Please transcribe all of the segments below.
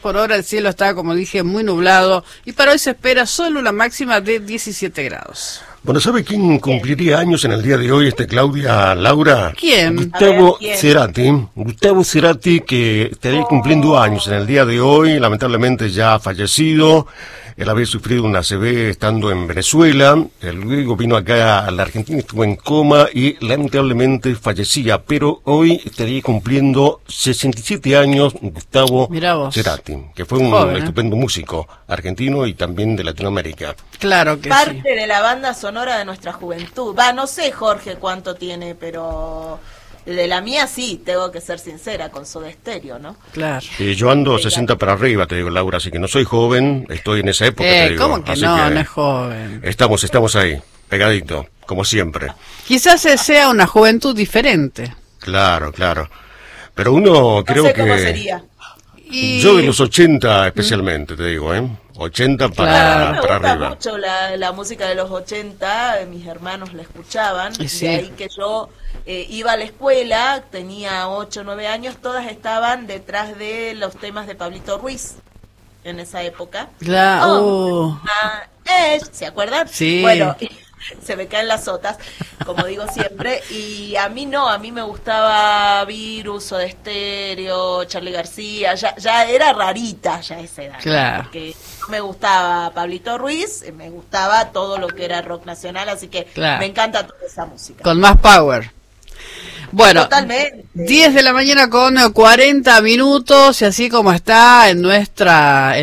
Por ahora el cielo está, como dije, muy nublado y para hoy se espera solo una máxima de 17 grados. Bueno, ¿sabe quién cumpliría años en el día de hoy, Claudia, Laura? ¿Quién? Gustavo ¿quién? Cerati. Gustavo Cerati, que estaría cumpliendo años en el día de hoy, lamentablemente ya ha fallecido. Él había sufrido una ACV estando en Venezuela, luego vino acá a la Argentina, estuvo en coma y lamentablemente fallecía, pero hoy estaría cumpliendo 67 años Gustavo Cerati, que fue un joven, estupendo músico argentino y también de Latinoamérica. Claro que Parte sí. de la banda sonora de nuestra juventud. No sé, Jorge, cuánto tiene, pero de la mía sí, tengo que ser sincera, con Soda Stereo, ¿no? Claro. Yo ando 60 para arriba, te digo, Laura, así que no soy joven, estoy en esa época, te digo. ¿Cómo que así no? No es joven. Estamos ahí, pegadito, como siempre. Quizás sea una juventud diferente. Claro. Pero uno creo no sé que... cómo sería. Yo de los 80 especialmente, te digo, 80 Claro. Me para gusta arriba. mucho la música de los 80, mis hermanos la escuchaban, Sí. y ahí que yo iba a la escuela, tenía 8 o 9 años, todas estaban detrás de los temas de Pablito Ruiz en esa época. Claro. ¿Se acuerdan? Sí. Bueno, se me caen las sotas, como digo siempre, y a mí no, a mí me gustaba Virus, Soda Stereo, Charly García, ya era rarita ya esa edad, Claro. porque no me gustaba Pablito Ruiz, me gustaba todo lo que era rock nacional, así que Claro. me encanta toda esa música. Con más power. Bueno, Totalmente. 10 de la mañana con 40 minutos y así como está en nuestra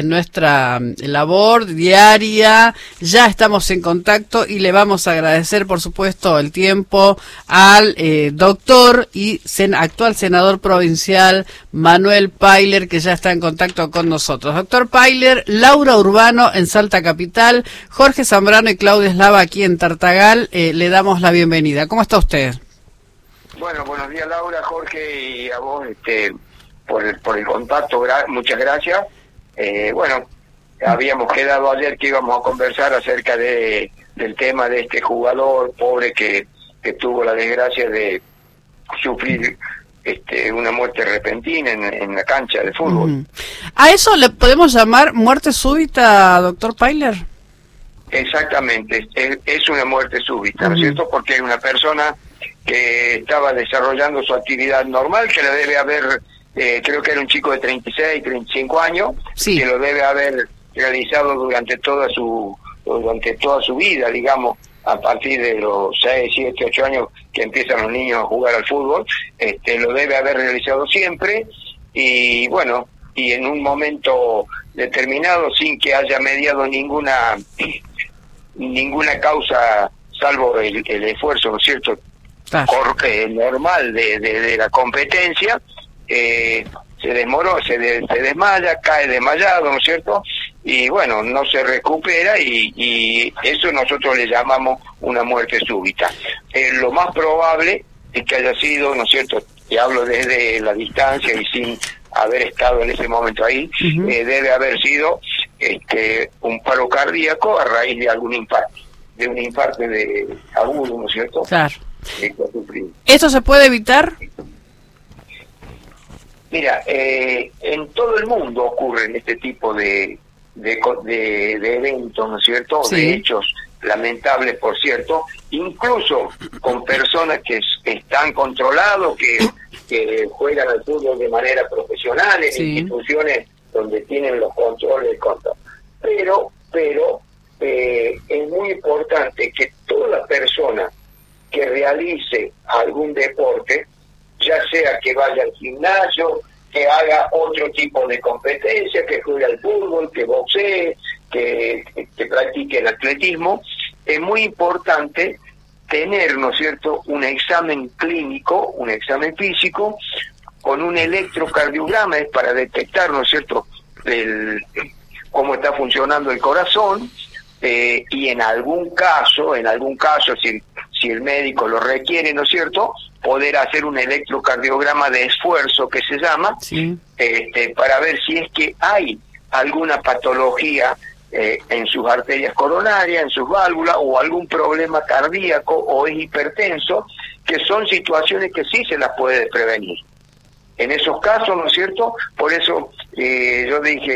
labor diaria, ya estamos en contacto y le vamos a agradecer por supuesto el tiempo al doctor y actual senador provincial Manuel Pailer, que ya está en contacto con nosotros. Doctor Pailer, Laura Urbano en Salta Capital, Jorge Zambrano y Claudia Eslava aquí en Tartagal, le damos la bienvenida. ¿Cómo está usted? Bueno, buenos días Laura, Jorge y a vos por el contacto, muchas gracias. Bueno, habíamos quedado ayer que íbamos a conversar acerca del tema de este jugador pobre que tuvo la desgracia de sufrir una muerte repentina en la cancha de fútbol. ¿A eso le podemos llamar muerte súbita, doctor Pailer? Exactamente, es una muerte súbita, ¿no es cierto? Porque es una persona que estaba desarrollando su actividad normal, que la debe haber, creo que era un chico de 36, 35 años, sí, que lo debe haber realizado durante toda su vida, digamos, a partir de los 6, 7, 8 años que empiezan los niños a jugar al fútbol, lo debe haber realizado siempre, y bueno, y en un momento determinado, sin que haya mediado ninguna causa, salvo el esfuerzo, ¿no es cierto?, normal de la competencia, se desmaya, cae desmayado, ¿no es cierto? Y bueno, no se recupera y eso nosotros le llamamos una muerte súbita. Lo más probable es que haya sido, ¿no es cierto?, y hablo desde la distancia y sin haber estado en ese momento ahí, debe haber sido un paro cardíaco a raíz de algún infarto, de un infarto agudo, ¿no es cierto? Claro. ¿Esto se puede evitar? Mira, en todo el mundo ocurren este tipo de eventos, ¿no es cierto? Sí. De hechos lamentables, por cierto, incluso con personas que están controlados, que juegan al fútbol de manera profesional en instituciones donde tienen los controles de control. Pero es muy importante que toda persona que realice algún deporte, ya sea que vaya al gimnasio, que haga otro tipo de competencia, que juegue al fútbol, que boxee, que practique el atletismo, es muy importante tener, ¿no es cierto?, un examen clínico, un examen físico, con un electrocardiograma, es para detectar, ¿no es cierto?, cómo está funcionando el corazón, y en algún caso, si el médico lo requiere, ¿no es cierto?, poder hacer un electrocardiograma de esfuerzo, que se llama, para ver si es que hay alguna patología en sus arterias coronarias, en sus válvulas, o algún problema cardíaco, o es hipertenso, que son situaciones que sí se las puede prevenir. En esos casos, ¿no es cierto?, por eso yo dije,